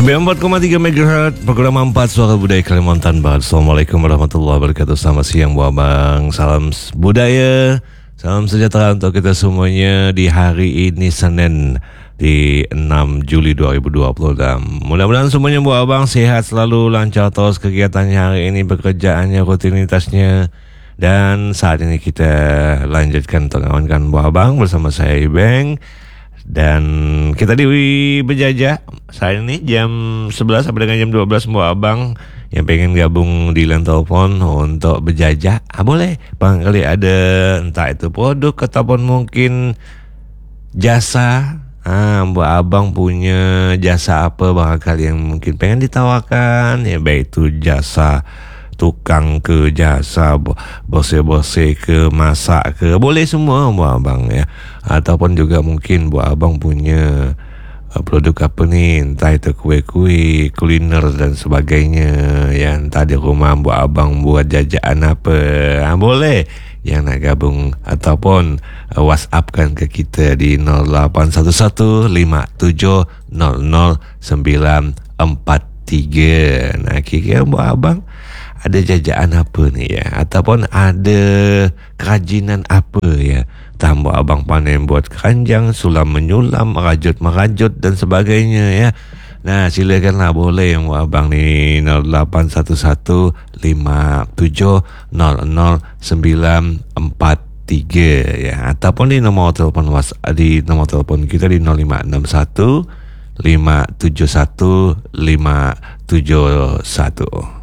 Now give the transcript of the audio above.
94,3 MHz program 4 Suara Budaya Kalimantan Barat. Assalamualaikum warahmatullahi wabarakatuh. Selamat siang Bu Abang. Salam budaya, salam sejahtera untuk kita semuanya di hari ini Senin di 6 Juli 2020. Mudah-mudahan semuanya Bu Abang sehat selalu, lancar terus kegiatannya hari ini, pekerjaannya, rutinitasnya. Dan saat ini kita lanjutkan untuk mengawankan Bu Abang bersama saya Ibeng. Dan kita di Berjajah saat ini jam 11 sampai dengan jam 12. Bu Abang yang pengen gabung di line telepon untuk berjajah, boleh. Barangkali ada entah itu produk ataupun mungkin jasa. Bu Abang punya jasa apa barangkali yang mungkin pengen ditawarkan, ya baik itu jasa tukang ke, jasa bersih-bersih ke, masak ke, boleh semua Bu Abang ya. Ataupun juga mungkin Bu Abang punya produk apa ni, entah itu kuih-kuih, kuliner dan sebagainya ya, entah di rumah Bu Abang buat jajaan apa, boleh yang nak gabung. Ataupun WhatsAppkan ke kita di 081157000943. Nah, kira-kira Bu Abang ada jajaan apa ni ya, ataupun ada kerajinan apa ya, tambah abang panen buat keranjang, sulam menyulam, merajut dan sebagainya ya. Nah, silakanlah, boleh yang abang ni 081157000943 ya, ataupun di nomor telefon kita di 0561 571 571.